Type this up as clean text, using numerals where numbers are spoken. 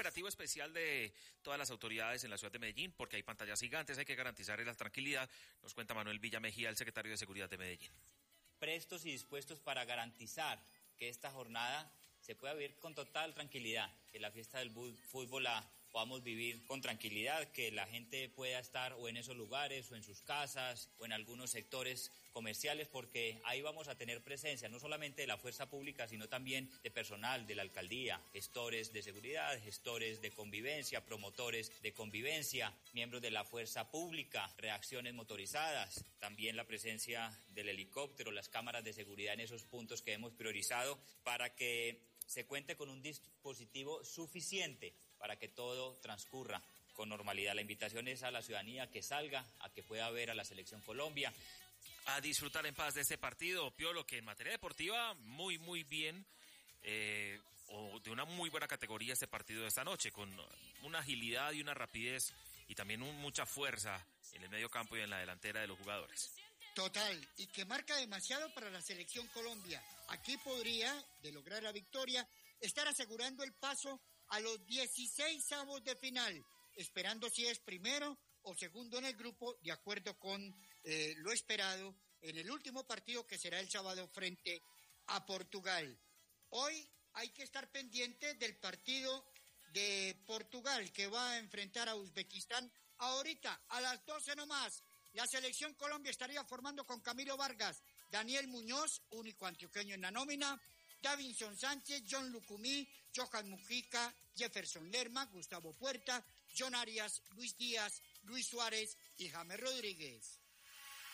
operativo especial de todas las autoridades en la ciudad de Medellín, porque hay pantallas gigantes, hay que garantizar la tranquilidad. Nos cuenta Manuel Villamejía, el secretario de Seguridad de Medellín. Prestos y dispuestos para garantizar que esta jornada se pueda vivir con total tranquilidad, que la fiesta del fútbol la podamos vivir con tranquilidad, que la gente pueda estar o en esos lugares o en sus casas o en algunos sectores comerciales, porque ahí vamos a tener presencia no solamente de la fuerza pública, sino también de personal de la alcaldía, gestores de seguridad, gestores de convivencia, promotores de convivencia, miembros de la fuerza pública, reacciones motorizadas, también la presencia del helicóptero, las cámaras de seguridad en esos puntos que hemos priorizado para que se cuente con un dispositivo suficiente para que todo transcurra con normalidad. La invitación es a la ciudadanía que salga, a que pueda ver a la Selección Colombia. A disfrutar en paz de este partido, Piolo, que en materia deportiva muy bien, o de una muy buena categoría este partido de esta noche, con una agilidad y una rapidez y también mucha fuerza en el medio campo y en la delantera de los jugadores. Total, y que marca demasiado para la Selección Colombia. Aquí podría, de lograr la victoria, estar asegurando el paso a los 16avos de final, esperando si es primero o segundo en el grupo, de acuerdo con lo esperado en el último partido que será el sábado frente a Portugal. Hoy hay que estar pendiente del partido de Portugal que va a enfrentar a Uzbekistán ahorita a las 12 nomás. La Selección Colombia estaría formando con Camilo Vargas, Daniel Muñoz, único antioqueño en la nómina, Davinson Sánchez, John Lucumí, Johan Mujica, Jefferson Lerma, Gustavo Puerta, John Arias, Luis Díaz, Luis Suárez y James Rodríguez.